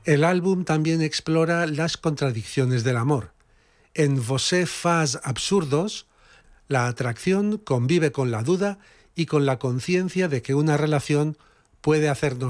El álbum también explora las contradicciones del amor. En Vosé faz absurdos, la atracción convive con la duda y con la conciencia de que una relación puede hacernos